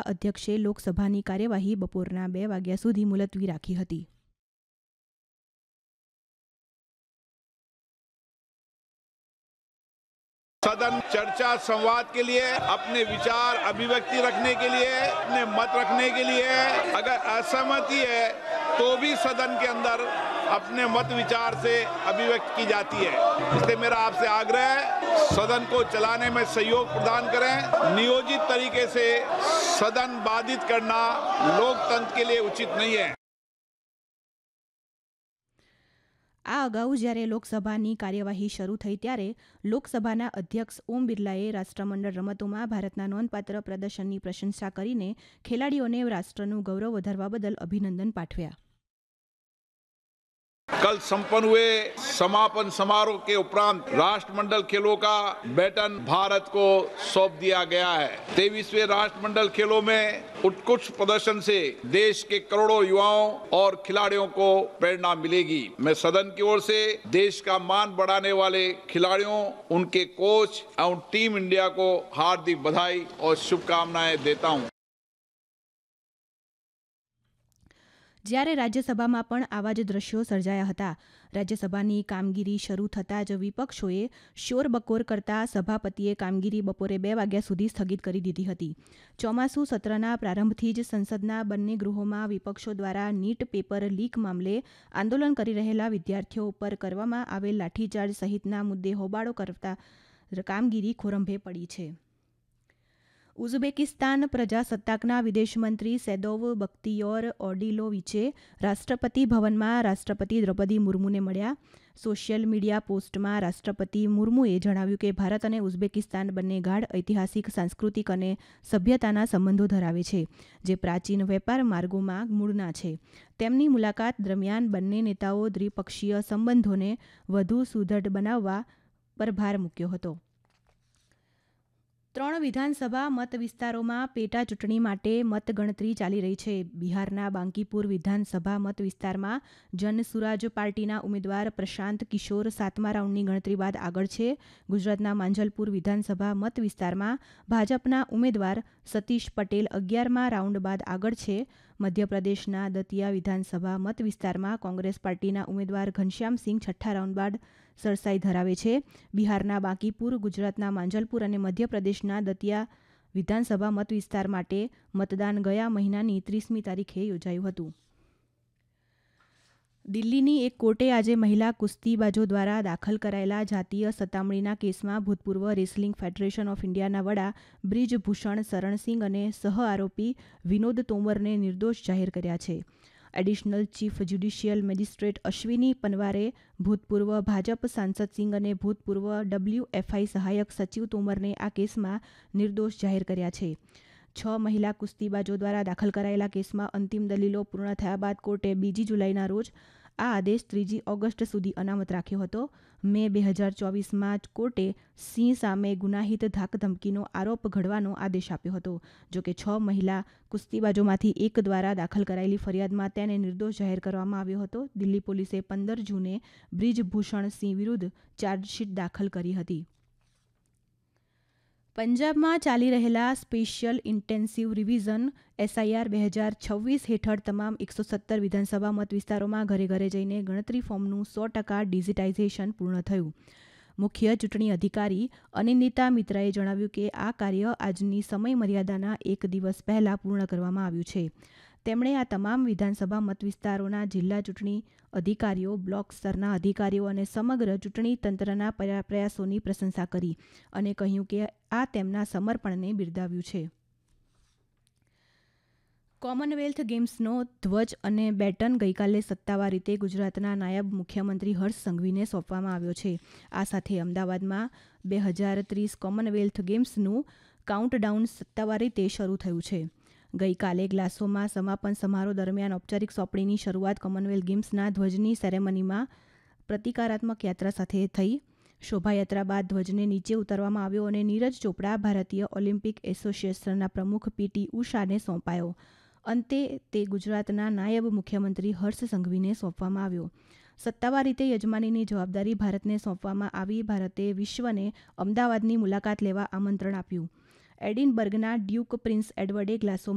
અધ્યક્ષે લોકસભાની કાર્યવાહી બપોરના 2 વાગ્યા સુધી મુલતવી રાખી હતી. सदन चर्चा संवाद के लिए, अपने विचार अभिव्यक्ति रखने के लिए, अपने मत रखने के लिए, अगर असहमति है तो भी सदन के अंदर अपने मत विचार से अभिव्यक्त की जाती है. इसलिए मेरा आपसे आग्रह है, सदन को चलाने में सहयोग प्रदान करें. नियोजित तरीके से सदन बाधित करना लोकतंत्र के लिए उचित नहीं है. આ અગાઉ જ્યારે લોકસભાની કાર્યવાહી શરૂ થઈ ત્યારે લોકસભાના અધ્યક્ષ ઓમ બિરલાએ રાષ્ટ્રમંડળ રમતોમાં ભારતના નોંધપાત્ર પ્રદર્શનની પ્રશંસા કરીને ખેલાડીઓને રાષ્ટ્રનું ગૌરવ વધારવા બદલ અભિનંદન પાઠવ્યા. कल संपन्न हुए समापन समारोह के उपरांत राष्ट्रमंडल खेलों का बैटन भारत को सौंप दिया गया है. 23वें राष्ट्रमंडल खेलों में उत्कृष्ट प्रदर्शन से देश के करोड़ों युवाओं और खिलाड़ियों को प्रेरणा मिलेगी. मैं सदन की ओर से देश का मान बढ़ाने वाले खिलाड़ियों, उनके कोच एवं टीम इंडिया को हार्दिक बधाई और शुभकामनाएं देता हूं. જ્યારે રાજ્યસભામાં પણ આવા જ દ્રશ્યો સર્જાયા હતા. રાજ્યસભાની કામગીરી શરૂ થતાં જ વિપક્ષોએ શોરબકોર કરતા સભાપતિએ કામગીરી બપોરે 2 વાગ્યા સુધી સ્થગિત કરી દીધી હતી. ચોમાસુ સત્રના પ્રારંભથી જ સંસદના બંને ગૃહોમાં વિપક્ષો દ્વારા નીટ પેપર લીક મામલે આંદોલન કરી રહેલા વિદ્યાર્થીઓ ઉપર કરવામાં આવેલ લાઠીચાર્જ સહિતના મુદ્દે હોબાળો કરતા કામગીરી ખોરંભે પડી છે. ઉઝબેકિસ્તાન પ્રજાસત્તાકના વિદેશમંત્રી સેદોવ બખ્તિયોર ઓર્ડિલોવિચે રાષ્ટ્રપતિ ભવનમાં રાષ્ટ્રપતિ દ્રૌપદી મુર્મુને મળ્યા. સોશિયલ મીડિયા પોસ્ટમાં રાષ્ટ્રપતિ મુર્મુએ જણાવ્યું કે ભારત અને ઉઝબેકિસ્તાન બંને ગાઢ ઐતિહાસિક, સાંસ્કૃતિક અને સભ્યતાના સંબંધો ધરાવે છે, જે પ્રાચીન વેપાર માર્ગોમાં મૂળના છે. તેમની મુલાકાત દરમિયાન બંને નેતાઓ દ્વિપક્ષીય સંબંધોને વધુ સુદૃઢ બનાવવા પર ભાર મૂક્યો હતો. 3 વિધાનસભા મત વિસ્તારોમાં પેટા ચૂંટણી માટે મતગણતરી ચાલી રહી છે. બિહારના બાંકીપુર વિધાનસભા મત વિસ્તારમાં જનસુરાજ પાર્ટીના ઉમેદવાર પ્રશાંત કિશોર 7મા રાઉન્ડની ગણતરી બાદ આગળ છે. ગુજરાતના માંજલપુર વિધાનસભા મત વિસ્તારમાં ભાજપના ઉમેદવાર સતીશ પટેલ 11મા રાઉન્ડ બાદ આગળ છે. મધ્યપ્રદેશના દતિયા વિધાનસભા મત વિસ્તારમાં કોંગ્રેસ પાર્ટીના ઉમેદવાર ઘનશ્યામસિંહ 6ઠ્ઠા રાઉન્ડ બાદ સરસાઈ ધરાવે છે. બિહારના બાંકીપુર, ગુજરાતના માંજલપુર અને મધ્યપ્રદેશના દતિયા વિધાનસભા મત વિસ્તાર માટે મતદાન ગયા મહિનાની 30મી તારીખે યોજાયું હતું. દિલ્હીની એક કોર્ટે આજે મહિલા કુસ્તીબાજો દ્વારા દાખલ કરાયેલા જાતીય સતામણીના કેસમાં ભૂતપૂર્વ રેસલિંગ ફેડરેશન ઓફ ઇન્ડિયાના વડા બ્રિજભૂષણ શરણસિંગ અને સહ આરોપી વિનોદ તોમરને નિર્દોષ જાહેર કર્યા છે. Additional chief judicial magistrate Ashwini પનવારે ભૂતપૂર્વ ભાજપ સાંસદ સિંગ અને ભૂતપૂર્વ WFI સહાયક સચિવ તોમરને આ કેસમાં નિર્દોષ જાહેર કર્યા છે. 6 મહિલા કુસ્તીબાજો દ્વારા દાખલ કરાયેલા કેસમાં અંતિમ દલીલો પૂર્ણ થયા બાદ કોર્ટે 2 જુલાઈના રોજ આ આદેશ 3 ઓગસ્ટ સુધી અનામત રાખ્યો હતો. મે 2024માં કોર્ટે સિંહ સામે ગુનાહિત ધાકધમકીનો આરોપ ઘડવાનો આદેશ આપ્યો હતો. જોકે 6 મહિલા કુસ્તીબાજોમાંથી એક દ્વારા દાખલ કરાયેલી ફરિયાદમાં તેને નિર્દોષ જાહેર કરવામાં આવ્યો હતો. દિલ્હી પોલીસે 15 જૂને બ્રિજભૂષણ સિંહ વિરુદ્ધ ચાર્જશીટ દાખલ કરી હતી. પંજાબમાં ચાલી રહેલા સ્પેશિયલ ઇન્ટેન્સિવ રિવિઝન SIR 2026 હેઠળ તમામ 117 વિધાનસભા મત વિસ્તારોમાં ઘરે ઘરે જઈને ગણતરી ફોર્મનું 100% ડિજિટાઇઝેશન પૂર્ણ થયું. મુખ્ય ચૂંટણી અધિકારી અનિંદિતા મિત્રાએ જણાવ્યું કે આ કાર્ય આજની સમય મર્યાદાના 1 દિવસ પહેલાં પૂર્ણ કરવામાં આવ્યું છે. તેમણે આ તમામ વિધાનસભા મત વિસ્તારોના જિલ્લા ચૂંટણી અધિકારીઓ, બ્લોક સ્તરના અધિકારીઓ અને સમગ્ર ચૂંટણી તંત્રના પ્રયાસોની પ્રશંસા કરી અને કહ્યું કે આ તેમના સમર્પણને બિરદાવ્યું છે. કોમનવેલ્થ ગેમ્સનો ધ્વજ અને બેટન ગઈકાલે સત્તાવાર રીતે ગુજરાતના નાયબ મુખ્યમંત્રી હર્ષ સંઘવીને સોંપવામાં આવ્યો છે. આ સાથે અમદાવાદમાં 2030 કોમનવેલ્થ ગેમ્સનું કાઉન્ટડાઉન સત્તાવાર રીતે શરૂ થયું છે. ગઈકાલે ગ્લાસોમાં સમાપન સમારોહ દરમિયાન ઔપચારિક સોંપણીની શરૂઆત કોમનવેલ્થ ગેમ્સના ધ્વજની સેરેમનીમાં પ્રતિકારાત્મક યાત્રા સાથે થઈ. શોભાયાત્રા બાદ ધ્વજને નીચે ઉતારવામાં આવ્યો અને નીરજ ચોપડા, ભારતીય ઓલિમ્પિક એસોસિએશનના પ્રમુખ PT ઉષાને સોંપાયો. અંતે તે ગુજરાતના નાયબ મુખ્યમંત્રી હર્ષ સંઘવીને સોંપવામાં આવ્યો. સત્તાવાર રીતે યજમાનીની જવાબદારી ભારતને સોંપવામાં આવી. ભારતે વિશ્વને અમદાવાદની મુલાકાત લેવા આમંત્રણ આપ્યું. એડિનબર્ગના ડ્યુક પ્રિન્સ એડવર્ડે ગ્લાસોમાં